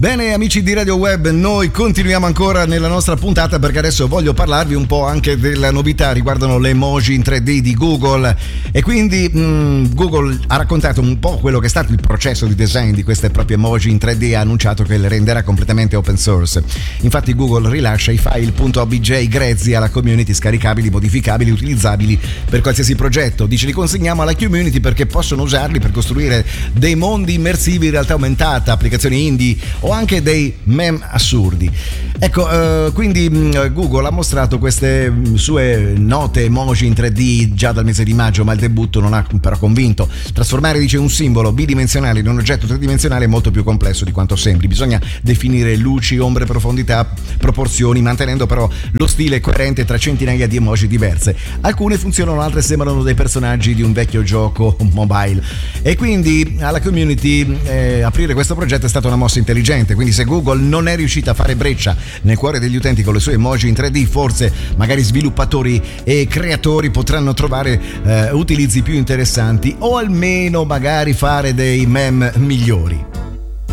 Bene amici di Radio Web, noi continuiamo ancora nella nostra puntata perché adesso voglio parlarvi un po' anche della novità riguardano le emoji in 3D di Google e quindi Google ha raccontato un po' quello che è stato il processo di design di queste proprie emoji in 3D e ha annunciato che le renderà completamente open source. Infatti Google rilascia i file .obj grezzi alla community, scaricabili, modificabili, utilizzabili per qualsiasi progetto. Dice li consegniamo alla community perché possono usarli per costruire dei mondi immersivi in realtà aumentata, applicazioni indie o anche dei meme assurdi. Ecco, quindi Google ha mostrato queste sue note emoji in 3D già dal mese di maggio, ma il debutto non ha però convinto. Trasformare, dice, un simbolo bidimensionale in un oggetto tridimensionale è molto più complesso di quanto sembri. Bisogna definire luci, ombre, profondità, proporzioni, mantenendo però lo stile coerente tra centinaia di emoji diverse. Alcune funzionano, altre sembrano dei personaggi di un vecchio gioco mobile. E quindi alla community aprire questo progetto è stata una mossa intelligente. Quindi se Google non è riuscita a fare breccia nel cuore degli utenti con le sue emoji in 3D, forse magari sviluppatori e creatori potranno trovare utilizzi più interessanti o almeno magari fare dei meme migliori.